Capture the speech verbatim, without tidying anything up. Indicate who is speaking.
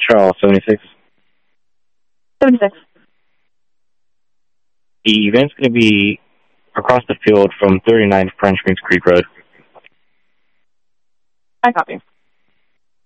Speaker 1: Charles, seventy-six.
Speaker 2: seventy-six.
Speaker 1: The event's going to be across the field from thirty-ninth French Greens Creek Road.
Speaker 2: I copy.